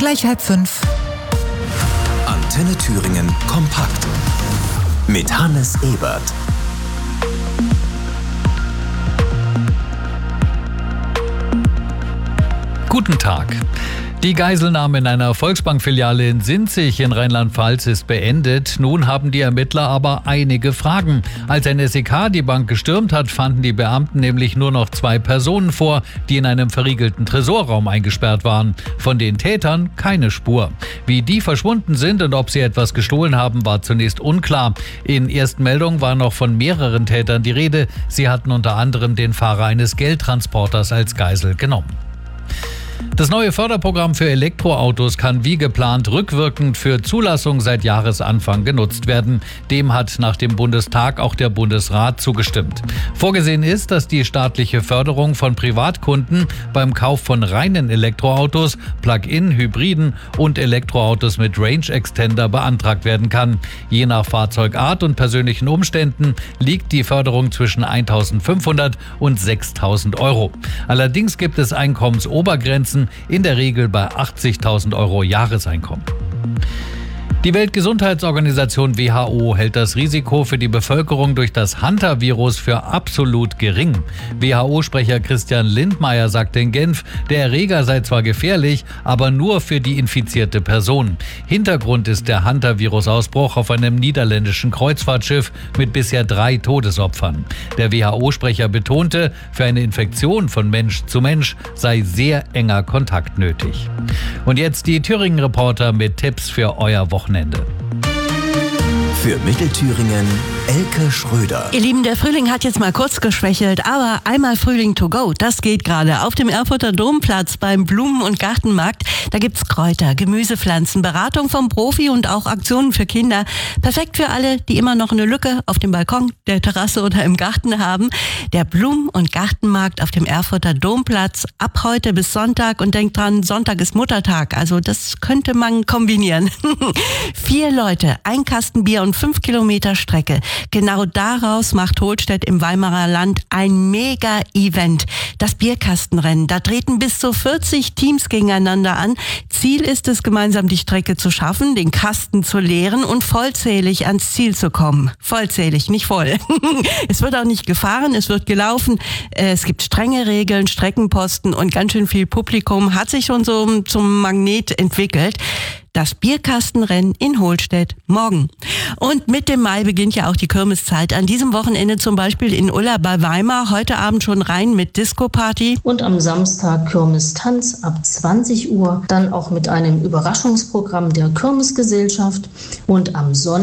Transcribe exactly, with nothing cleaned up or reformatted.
Gleich halb fünf. Antenne Thüringen kompakt mit Hannes Ebert. Guten Tag. Die Geiselnahme in einer Volksbankfiliale in Sinzig in Rheinland-Pfalz ist beendet. Nun haben die Ermittler aber einige Fragen. Als ein S E K die Bank gestürmt hat, fanden die Beamten nämlich nur noch zwei Personen vor, die in einem verriegelten Tresorraum eingesperrt waren. Von den Tätern keine Spur. Wie die verschwunden sind und ob sie etwas gestohlen haben, war zunächst unklar. In ersten Meldungen war noch von mehreren Tätern die Rede. Sie hatten unter anderem den Fahrer eines Geldtransporters als Geisel genommen. Das neue Förderprogramm für Elektroautos kann wie geplant rückwirkend für Zulassung seit Jahresanfang genutzt werden. Dem hat nach dem Bundestag auch der Bundesrat zugestimmt. Vorgesehen ist, dass die staatliche Förderung von Privatkunden beim Kauf von reinen Elektroautos, Plug-in, Hybriden und Elektroautos mit Range Extender beantragt werden kann. Je nach Fahrzeugart und persönlichen Umständen liegt die Förderung zwischen eintausendfünfhundert und sechstausend Euro. Allerdings gibt es Einkommensobergrenzen, in der Regel bei achtzigtausend Euro Jahreseinkommen. Die Weltgesundheitsorganisation W H O hält das Risiko für die Bevölkerung durch das Hantavirus für absolut gering. W H O-Sprecher Christian Lindmeier sagte in Genf, der Erreger sei zwar gefährlich, aber nur für die infizierte Person. Hintergrund ist der Hantavirus-Ausbruch auf einem niederländischen Kreuzfahrtschiff mit bisher drei Todesopfern. Der W H O-Sprecher betonte, für eine Infektion von Mensch zu Mensch sei sehr enger Kontakt nötig. Und jetzt die Thüringen-Reporter mit Tipps für euer Wochenende. Für Mittelthüringen Elke Schröder. Ihr Lieben, der Frühling hat jetzt mal kurz geschwächelt, aber einmal Frühling to go, das geht gerade. Auf dem Erfurter Domplatz beim Blumen- und Gartenmarkt, da gibt's Kräuter, Gemüsepflanzen, Beratung vom Profi und auch Aktionen für Kinder. Perfekt für alle, die immer noch eine Lücke auf dem Balkon, der Terrasse oder im Garten haben. Der Blumen- und Gartenmarkt auf dem Erfurter Domplatz ab heute bis Sonntag, und denkt dran, Sonntag ist Muttertag, also das könnte man kombinieren. Vier Leute, ein Kasten Bier und fünf Kilometer Strecke. Genau daraus macht Hohlstedt im Weimarer Land ein Mega-Event. Das Bierkastenrennen. Da treten bis zu vierzig Teams gegeneinander an. Ziel ist es, gemeinsam die Strecke zu schaffen, den Kasten zu leeren und vollzählig ans Ziel zu kommen. Vollzählig, nicht voll. Es wird auch nicht gefahren, es wird gelaufen. Es gibt strenge Regeln, Streckenposten und ganz schön viel Publikum. Hat sich schon so zum Magnet entwickelt. Das Bierkastenrennen in Hohlstedt morgen. Und mit dem Mai beginnt ja auch die Kirmeszeit. An diesem Wochenende zum Beispiel in Ulla bei Weimar. Heute Abend schon rein mit Disco-Party. Und am Samstag Kirmestanz ab zwanzig Uhr. Dann auch mit einem Überraschungsprogramm der Kirmesgesellschaft. Und am Sonntag